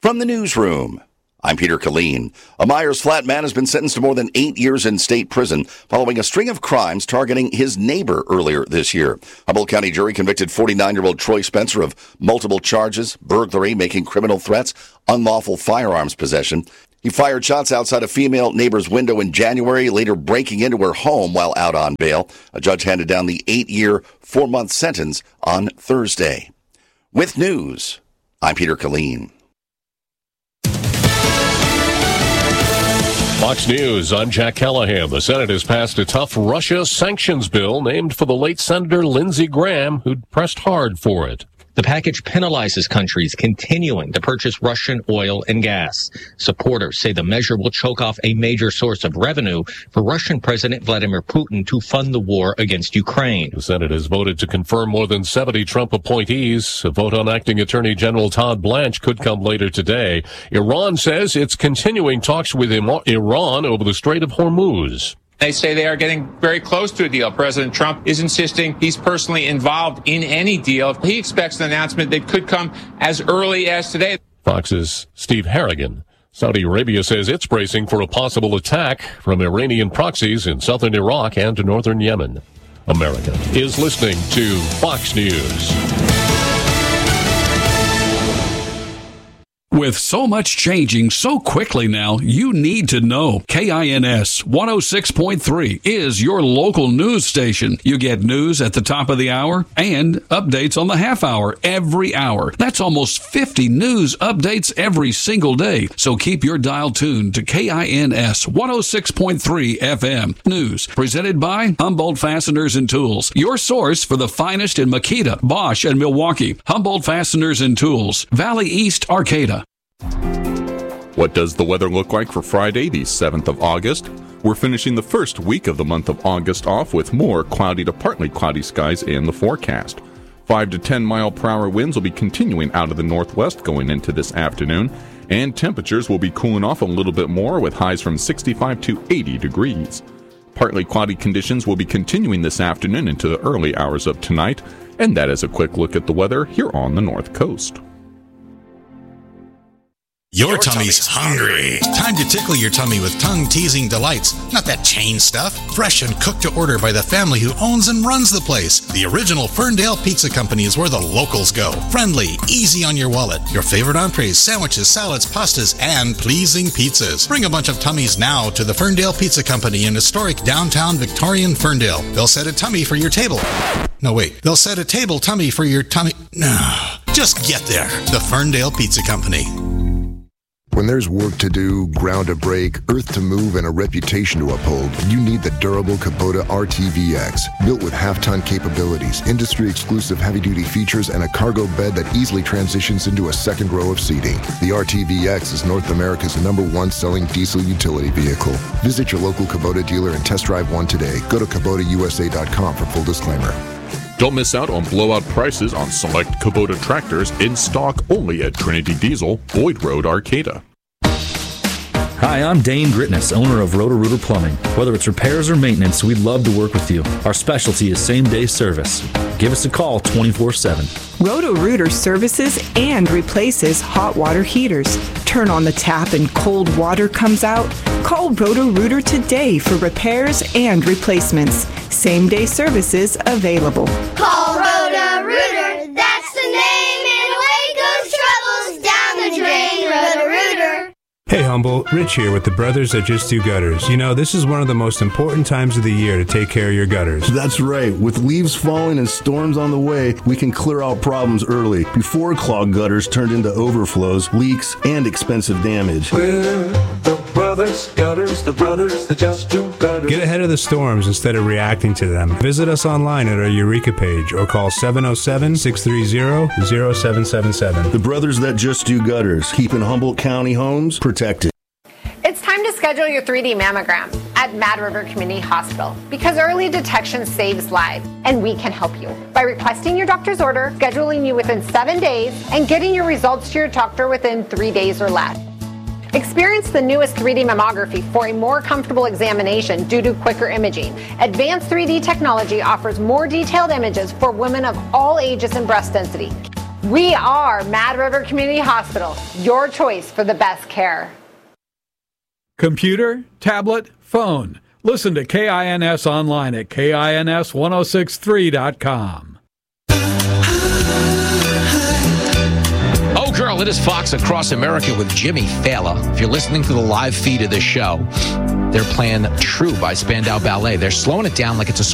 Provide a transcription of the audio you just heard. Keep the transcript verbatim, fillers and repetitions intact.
From the newsroom, I'm Peter Killeen. A Myers Flat man has been sentenced to more than eight years in state prison following a string of crimes targeting his neighbor earlier this year. Humboldt County jury convicted forty-nine-year-old Troy Spencer of multiple charges, burglary, making criminal threats, unlawful firearms possession. He fired shots outside a female neighbor's window in January, later breaking into her home while out on bail. A judge handed down the eight-year, four-month sentence on Thursday. With news, I'm Peter Killeen. Fox News, I'm Jack Callahan. The Senate has passed a tough Russia sanctions bill named for the late Senator Lindsey Graham, who'd pressed hard for it. The package penalizes countries continuing to purchase Russian oil and gas. Supporters say the measure will choke off a major source of revenue for Russian President Vladimir Putin to fund the war against Ukraine. The Senate has voted to confirm more than seventy Trump appointees. A vote on acting Attorney General Todd Blanche could come later today. Iran says it's continuing talks with Iran over the Strait of Hormuz. They say they are getting very close to a deal. President Trump is insisting he's personally involved in any deal. He expects an announcement that could come as early as today. Fox's Steve Harrigan. Saudi Arabia says it's bracing for a possible attack from Iranian proxies in southern Iraq and northern Yemen. America is listening to Fox News. With so much changing so quickly now, you need to know. K I N S one oh six point three is your local news station. You get news at the top of the hour and updates on the half hour every hour. That's almost fifty news updates every single day. So keep your dial tuned to K I N S one oh six point three F M. News presented by Humboldt Fasteners and Tools. Your source for the finest in Makita, Bosch, and Milwaukee. Humboldt Fasteners and Tools. Valley East, Arcata. What does the weather look like for Friday, the seventh of August? We're finishing the first week of the month of August off with more cloudy to partly cloudy skies in the forecast. five to ten mile per hour winds will be continuing out of the northwest going into this afternoon, and temperatures will be cooling off a little bit more with highs from sixty-five to eighty degrees. Partly cloudy conditions will be continuing this afternoon into the early hours of tonight, and that is a quick look at the weather here on the North Coast. Your, your tummy's, tummy's hungry. Time to tickle your tummy with tongue-teasing delights. Not that chain stuff. Fresh and cooked to order by the family who owns and runs the place. The original Ferndale Pizza Company is where the locals go. Friendly, easy on your wallet. Your favorite entrees, sandwiches, salads, pastas, and pleasing pizzas. Bring a bunch of tummies now to the Ferndale Pizza Company in historic downtown Victorian Ferndale. They'll set a tummy for your table. No, wait. They'll set a table tummy for your tummy. No. Just get there. The Ferndale Pizza Company. When there's work to do, ground to break, earth to move, and a reputation to uphold, you need the durable Kubota R T V X. Built with half-ton capabilities, industry-exclusive heavy-duty features, and a cargo bed that easily transitions into a second row of seating. The R T V X is North America's number one selling diesel utility vehicle. Visit your local Kubota dealer and test drive one today. Go to Kubota U S A dot com for full disclaimer. Don't miss out on blowout prices on select Kubota tractors in stock only at Trinity Diesel, Boyd Road, Arcata. Hi, I'm Dane Gritness, owner of Roto-Rooter Plumbing. Whether it's repairs or maintenance, we'd love to work with you. Our specialty is same-day service. Give us a call twenty-four seven. Roto-Rooter services and replaces hot water heaters. Turn on the tap and cold water comes out? Call Roto-Rooter today for repairs and replacements. Same-day services available. Call Roto-Rooter. That's the name, and away goes troubles down the drain. Roto-Rooter. Hey Humboldt, Rich here with the Brothers That Just Do Gutters. You know, this is one of the most important times of the year to take care of your gutters. That's right. With leaves falling and storms on the way, we can clear out problems early, before clogged gutters turned into overflows, leaks, and expensive damage. We're the Brothers Gutters, the Brothers That Just Do Gutters. Get ahead of the storms instead of reacting to them. Visit us online at our Eureka page or call seven oh seven, six three zero, zero seven seven seven. The Brothers That Just Do Gutters, keeping Humboldt County homes protected. It's time to schedule your three D mammogram at Mad River Community Hospital because early detection saves lives, and we can help you by requesting your doctor's order, scheduling you within seven days, and getting your results to your doctor within three days or less. Experience the newest three D mammography for a more comfortable examination due to quicker imaging. Advanced three D technology offers more detailed images for women of all ages and breast density. We are Mad River Community Hospital, your choice for the best care. Computer, tablet, phone. Listen to K I N S online at K I N S ten sixty-three dot com. Oh, girl, it is Fox Across America with Jimmy Fallon. If you're listening to the live feed of this show, they're playing True by Spandau Ballet. They're slowing it down like it's a